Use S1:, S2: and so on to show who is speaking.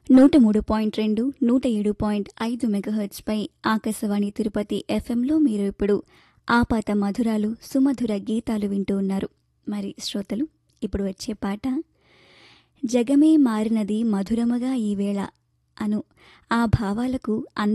S1: 103.2 107.5 మెగాహెర్ట్జ్పై ఆకాశవాణి తిరుపతి ఎఫ్ఎంలో మీరు ఇప్పుడు ఆపాత మధురాలు సుమధుర గీతాలు వింటూ ఉన్నారు. మరి శ్రోతలు, ఇప్పుడు వచ్చే పాట జగమే మారినది మధురముగా ఈవేళ అను ఆ భావాలకు